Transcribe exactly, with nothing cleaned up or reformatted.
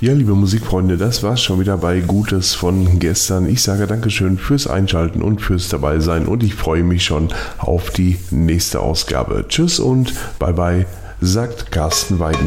Ja, liebe Musikfreunde, das war's schon wieder bei Gutes von gestern. Ich sage Dankeschön fürs Einschalten und fürs Dabeisein und ich freue mich schon auf die nächste Ausgabe. Tschüss und bye bye, sagt Carsten Weiden.